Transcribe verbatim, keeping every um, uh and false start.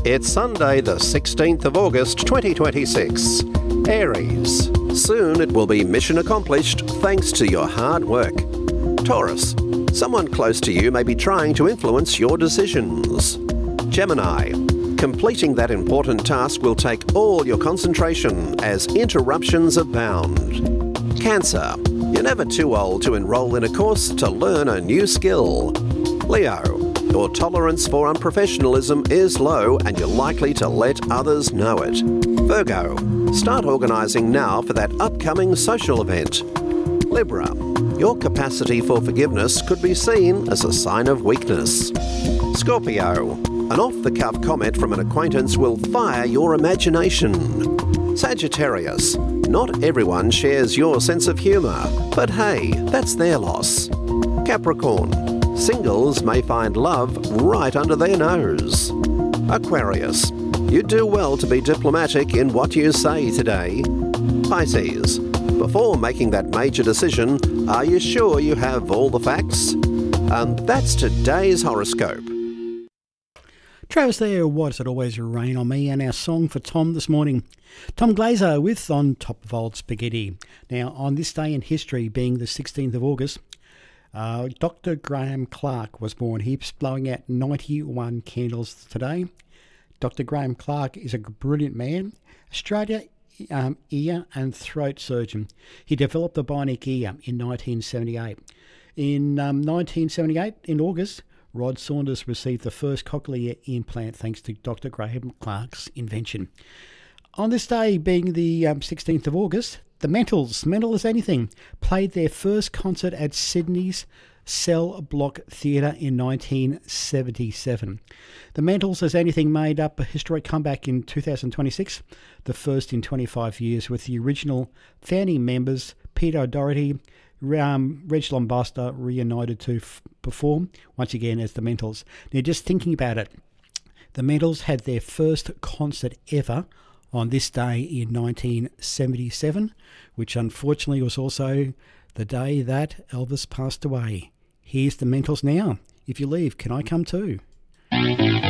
It's Sunday the sixteenth of August twenty twenty-six. Aries. Soon it will be mission accomplished thanks to your hard work. Taurus. Someone close to you may be trying to influence your decisions. Gemini. Completing that important task will take all your concentration as interruptions abound. Cancer. You're never too old to enrol in a course to learn a new skill. Leo. Your tolerance for unprofessionalism is low and you're likely to let others know it. Virgo. Start organising now for that upcoming social event. Libra. Your capacity for forgiveness could be seen as a sign of weakness. Scorpio. An off-the-cuff comment from an acquaintance will fire your imagination. Sagittarius. Not everyone shares your sense of humour, but hey, that's their loss. Capricorn. Singles may find love right under their nose. Aquarius. You do well to be diplomatic in what you say today. Pisces. Before making that major decision, are you sure you have all the facts? And that's today's horoscope. Travis there, why does it always rain on me? And our song for Tom this morning. Tom Glazer with On Top of Old Spaghetti. Now, on this day in history, being the sixteenth of August, uh, Doctor Graham Clark was born. He's blowing out ninety-one candles today. Doctor Graham Clark is a brilliant man. Australia um, ear and throat surgeon. He developed the bionic ear in nineteen seventy-eight. In um, nineteen seventy-eight, in August, Rod Saunders received the first cochlear implant thanks to Doctor Graham Clark's invention. On this day, being the um, sixteenth of August, the Mentals, Mental as Anything, played their first concert at Sydney's Cell Block Theatre in nineteen seventy-seven. The Mentals as Anything made up a historic comeback in two thousand twenty-six, the first in twenty-five years, with the original founding members, Peter O'Doherty, Um, Reg Lombarster reunited to f- perform once again as the Mentals. Now, just thinking about it, the Mentals had their first concert ever on this day in nineteen seventy-seven, which unfortunately was also the day that Elvis passed away. Here's the Mentals now. If you leave, can I come too?